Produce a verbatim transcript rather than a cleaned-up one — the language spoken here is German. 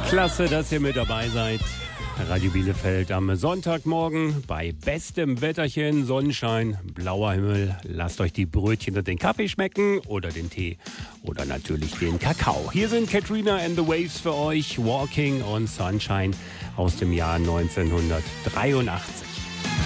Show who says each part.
Speaker 1: Klasse, dass ihr mit dabei seid. Radio Bielefeld am Sonntagmorgen bei bestem Wetterchen, Sonnenschein, blauer Himmel. Lasst euch die Brötchen und den Kaffee schmecken oder den Tee oder natürlich den Kakao. Hier sind Katrina and the Waves für euch, Walking on Sunshine aus dem Jahr neunzehnhundertdreiundachtzig.